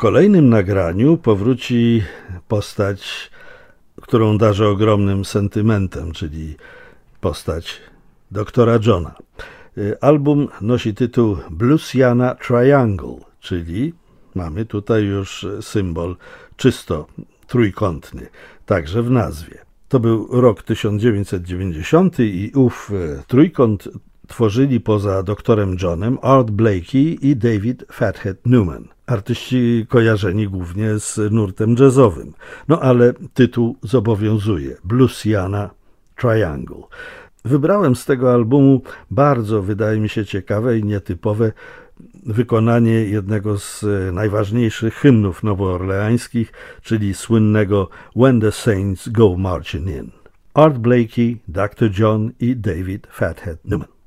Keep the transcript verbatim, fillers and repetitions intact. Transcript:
kolejnym nagraniu powróci postać, którą darzę ogromnym sentymentem, czyli postać doktora Johna. Album nosi tytuł Bluesiana Triangle, czyli mamy tutaj już symbol czysto trójkątny, także w nazwie. To był rok tysiąc dziewięćset dziewięćdziesiąty i ów trójkąt tworzyli poza doktorem Johnem Art Blakey i David Fathead Newman. Artyści kojarzeni głównie z nurtem jazzowym. No ale tytuł zobowiązuje. Bluesiana Triangle. Wybrałem z tego albumu bardzo, wydaje mi się, ciekawe i nietypowe wykonanie jednego z najważniejszych hymnów nowoorleańskich, czyli słynnego When the Saints Go Marching In. Art Blakey, doktor John i David Fathead Newman.